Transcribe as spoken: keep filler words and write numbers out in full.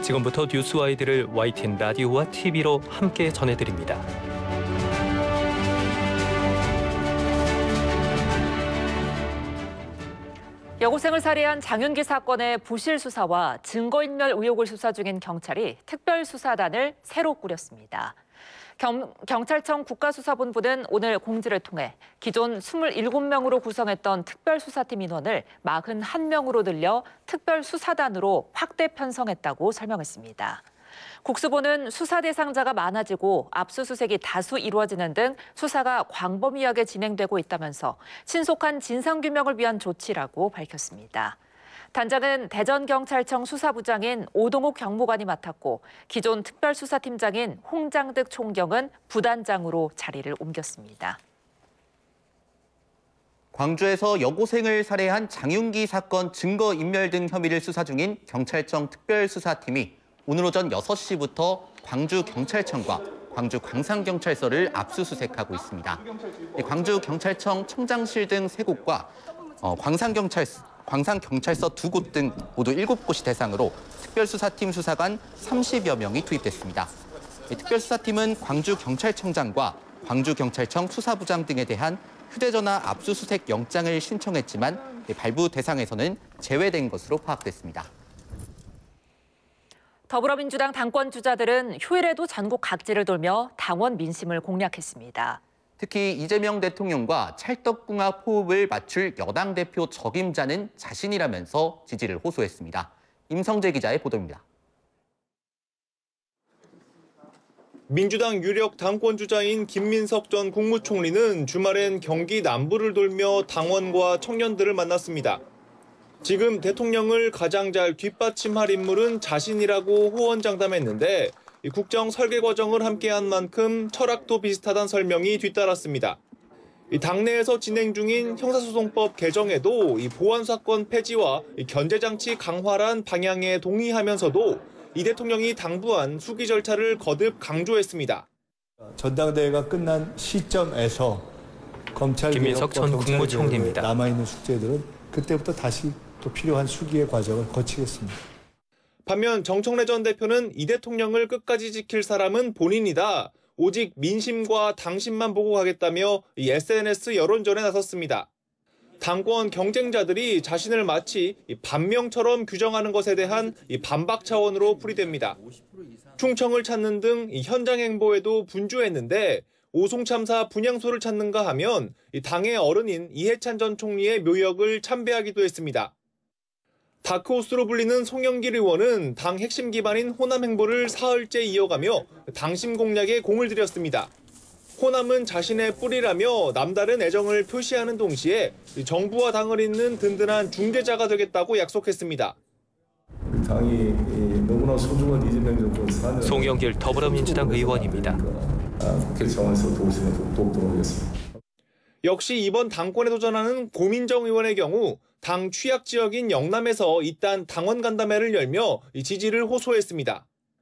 지금부터 뉴스와이드를 와이티엔 라디오와 티비로 함께 전해드립니다. 여고생을 살해한 장윤기 사건의 부실 수사와 증거인멸 의혹을 수사 중인 경찰이 특별수사단을 새로 꾸렸습니다. 경, 경찰청 국가수사본부는 오늘 공지를 통해 기존 이십칠 명으로 구성했던 특별수사팀 인원을 사십일 명으로 늘려 특별수사단으로 확대 편성했다고 설명했습니다. 국수본은 수사 대상자가 많아지고 압수수색이 다수 이루어지는 등 수사가 광범위하게 진행되고 있다면서 신속한 진상규명을 위한 조치라고 밝혔습니다. 단장은 대전경찰청 수사부장인 오동욱 경무관이 맡았고 기존 특별수사팀장인 홍장득 총경은 부단장으로 자리를 옮겼습니다. 광주에서 여고생을 살해한 장윤기 사건 증거인멸 등 혐의를 수사 중인 경찰청 특별수사팀이 오늘 오전 여섯 시부터 광주경찰청과 광주광산경찰서를 압수수색하고 있습니다. 광주경찰청 청장실 등 세 곳과 어, 광산경찰서, 광산경찰서 두 곳 등 모두 일곱 곳이 대상으로 특별수사팀 수사관 삼십여 명이 투입됐습니다. 특별수사팀은 광주경찰청장과 광주경찰청 수사부장 등에 대한 휴대전화 압수수색 영장을 신청했지만 발부 대상에서는 제외된 것으로 파악됐습니다. 더불어민주당 당권 주자들은 휴일에도 전국 각지를 돌며 당원 민심을 공략했습니다. 특히 이재명 대통령과 찰떡궁합 호흡을 맞출 여당 대표 적임자는 자신이라면서 지지를 호소했습니다. 임성재 기자의 보도입니다. 민주당 유력 당권 주자인 김민석 전 국무총리는 주말엔 경기 남부를 돌며 당원과 청년들을 만났습니다. 지금 대통령을 가장 잘 뒷받침할 인물은 자신이라고 호언장담했는데 국정 설계 과정을 함께한 만큼 철학도 비슷하다는 설명이 뒤따랐습니다. 당내에서 진행 중인 형사소송법 개정에도 보안 사건 폐지와 견제장치 강화란 방향에 동의하면서도 이 대통령이 당부한 수기 절차를 거듭 강조했습니다. 전당대회가 끝난 시점에서 검찰 김민석 전 국무총리입니다. 남아있는 숙제들은 그때부터 다시 또 필요한 수기의 과정을 거치겠습니다. 반면 정청래 전 대표는 이 대통령을 끝까지 지킬 사람은 본인이다. 오직 민심과 당신만 보고 가겠다며 이 에스엔에스 여론전에 나섰습니다. 당권 경쟁자들이 자신을 마치 반명처럼 규정하는 것에 대한 반박 차원으로 풀이됩니다. 충청을 찾는 등 현장 행보에도 분주했는데 오송 참사 분향소를 찾는가 하면 당의 어른인 이해찬 전 총리의 묘역을 참배하기도 했습니다. 다크호스로 불리는 송영길 의원은 당 핵심 기반인 호남 행보를 사흘째 이어가며 당심 공략에 공을 들였습니다. 호남은 자신의 뿌리라며 남다른 애정을 표시하는 동시에 정부와 당을 잇는 든든한 중재자가 되겠다고 약속했습니다. 당이 너무나 소중한 이재명 정권 사 년 송영길 더불어민주당 의원입니다. 국회 차원에서 도우시면 돕도록 하겠습니다. 역시 이번 당권에 도전하는 고민정 의원의 경우 당 취약 지역인 영남에서 이딴 당원 간담회를 열며 지지를 호소했습니다.